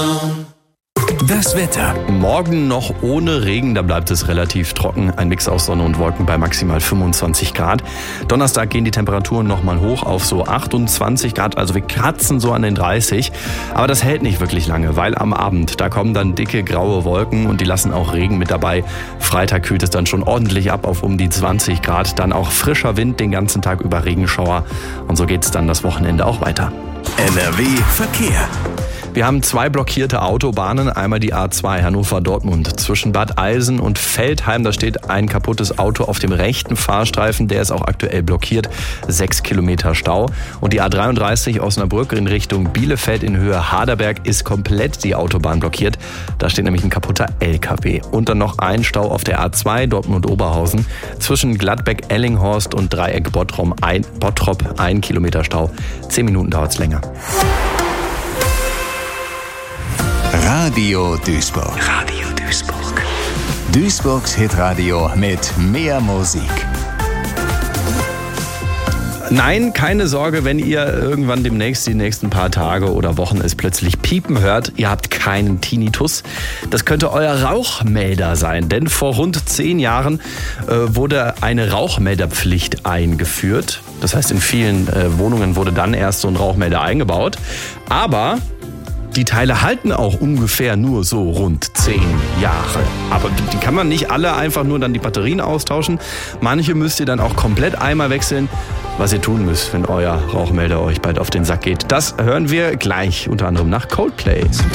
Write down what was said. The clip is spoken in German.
Das Wetter. Morgen noch ohne Regen, da bleibt es relativ trocken. Ein Mix aus Sonne und Wolken bei maximal 25 Grad. Donnerstag gehen die Temperaturen nochmal hoch auf so 28 Grad, also wir kratzen so an den 30. Aber das hält nicht wirklich lange, weil am Abend, da kommen dann dicke graue Wolken und die lassen auch Regen mit dabei. Freitag kühlt es dann schon ordentlich ab auf um die 20 Grad. Dann auch frischer Wind den ganzen Tag über, Regenschauer. Und so geht es dann das Wochenende auch weiter. NRW Verkehr. Wir haben 2 blockierte Autobahnen, einmal die A2 Hannover-Dortmund zwischen Bad Eilsen und Veltheim. Da steht ein kaputtes Auto auf dem rechten Fahrstreifen, der ist auch aktuell blockiert, 6 Kilometer Stau. Und die A33 Osnabrück in Richtung Bielefeld in Höhe Haderberg ist komplett die Autobahn blockiert. Da steht nämlich ein kaputter LKW. Und dann noch ein Stau auf der A2 Dortmund-Oberhausen zwischen Gladbeck-Ellinghorst und Dreieck Bottrop, 1 Kilometer Stau. 10 Minuten dauert es länger. Radio Duisburg. Radio Duisburg. Duisburgs Hitradio mit mehr Musik. Nein, keine Sorge, wenn ihr irgendwann demnächst die nächsten paar Tage oder Wochen es plötzlich piepen hört. Ihr habt keinen Tinnitus. Das könnte euer Rauchmelder sein, denn vor rund 10 Jahren wurde eine Rauchmelderpflicht eingeführt. Das heißt, in vielen Wohnungen wurde dann erst so ein Rauchmelder eingebaut. Aber die Teile halten auch ungefähr nur so rund 10 Jahre. Aber die kann man nicht alle einfach nur dann die Batterien austauschen. Manche müsst ihr dann auch komplett einmal wechseln. Was ihr tun müsst, wenn euer Rauchmelder euch bald auf den Sack geht, das hören wir gleich, unter anderem nach Coldplay.